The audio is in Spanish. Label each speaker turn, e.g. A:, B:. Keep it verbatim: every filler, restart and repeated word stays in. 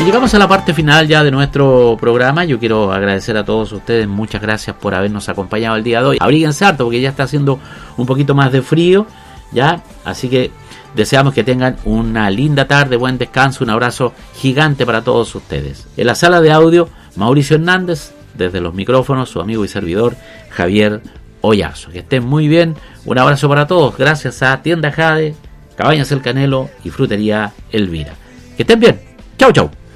A: llegamos a la parte final ya de nuestro programa. Yo quiero agradecer a todos ustedes, muchas gracias por habernos acompañado el día de hoy. Abríguense harto porque ya está haciendo un poquito más de frío, ya, así que deseamos que tengan una linda tarde, buen descanso, un abrazo gigante para todos ustedes. En la sala de audio, Mauricio Hernández, desde los micrófonos, su amigo y servidor Javier Oyazo. Que estén muy bien, un abrazo para todos, gracias a Tienda Jade, Cabañas El Canelo y Frutería Elvira. Que estén bien, chau chau.